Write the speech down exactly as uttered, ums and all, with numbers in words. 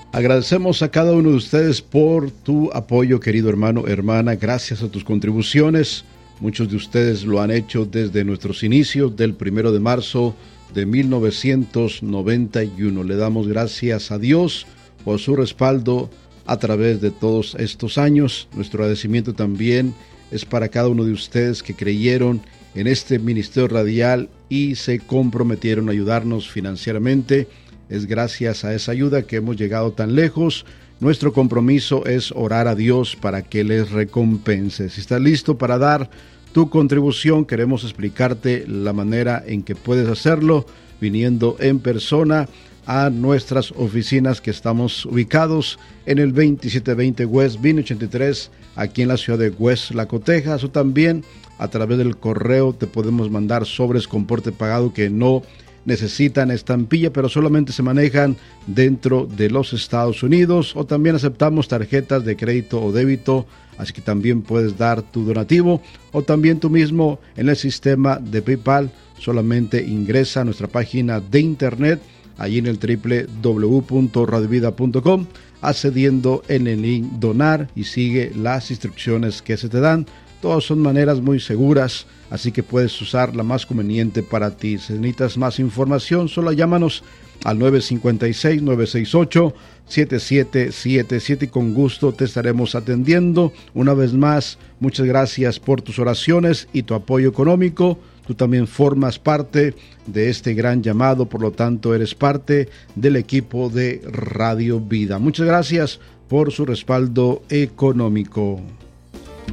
Agradecemos a cada uno de ustedes por tu apoyo, querido hermano, hermana. Gracias a tus contribuciones. Muchos de ustedes lo han hecho desde nuestros inicios del primero de marzo de mil novecientos noventa y uno. Le damos gracias a Dios por su respaldo a través de todos estos años. Nuestro agradecimiento también es para cada uno de ustedes que creyeron en este ministerio radial y se comprometieron a ayudarnos financieramente. Es gracias a esa ayuda que hemos llegado tan lejos. Nuestro compromiso es orar a Dios para que les recompense. Si estás listo para dar tu contribución, queremos explicarte la manera en que puedes hacerlo viniendo en persona a nuestras oficinas que estamos ubicados en el veintisiete veinte West Vine ochenta y tres, aquí en la ciudad de Westlaco, Texas, o también a través del correo te podemos mandar sobres con porte pagado que no necesitan estampilla, pero solamente se manejan dentro de los Estados Unidos, o también aceptamos tarjetas de crédito o débito, así que también puedes dar tu donativo, o también tú mismo en el sistema de PayPal. Solamente ingresa a nuestra página de internet, allí en el doble u doble u doble u punto radio vida punto com, accediendo en el link donar y sigue las instrucciones que se te dan. Todas son maneras muy seguras, así que puedes usar la más conveniente para ti. Si necesitas más información, solo llámanos al nueve cinco seis, nueve seis ocho, siete siete siete siete y con gusto te estaremos atendiendo. Una vez más, muchas gracias por tus oraciones y tu apoyo económico. Tú también formas parte de este gran llamado, por lo tanto eres parte del equipo de Radio Vida. Muchas gracias por su respaldo económico.